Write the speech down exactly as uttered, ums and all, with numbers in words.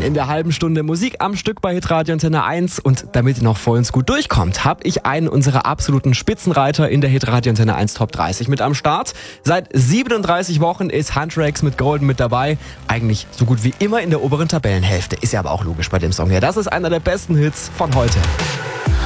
In der halben Stunde Musik am Stück bei Hitradio Antenne eins und damit ihr noch vollends gut durchkommt, habe ich einen unserer absoluten Spitzenreiter in der Hitradio Antenne eins Top dreißig mit am Start. Seit siebenunddreißig Wochen ist Huntrix mit Golden mit dabei. Eigentlich so gut wie immer in der oberen Tabellenhälfte. Ist ja aber auch logisch bei dem Song hier. Das ist einer der besten Hits von heute.